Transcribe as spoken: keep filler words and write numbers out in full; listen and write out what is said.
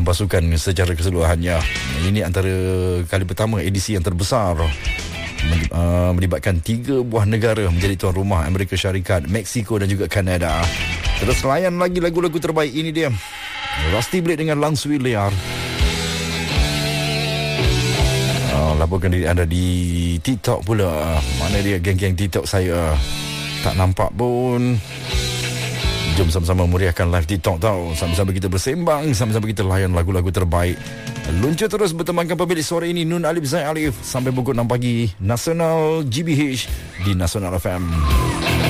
pasukan secara keseluruhannya. Ini antara kali pertama edisi yang terbesar uh, melibatkan tiga buah negara menjadi tuan rumah, Amerika Syarikat, Mexico dan juga Kanada. Terus layan lagi lagu-lagu terbaik. Ini dia Rusty Blade dengan Langsui Liar. uh, Laporkan diri anda di TikTok pula. Mana dia geng-geng TikTok saya? Tak nampak pun. Jom sama-sama meriahkan live TikTok tau. Sama-sama kita bersembang, sama-sama kita layan lagu-lagu terbaik. Luncur terus bertemankan pemilik suara ini, Nun Alif Zain Alif, sampai pukul enam pagi Nasional G B H di Nasional F M.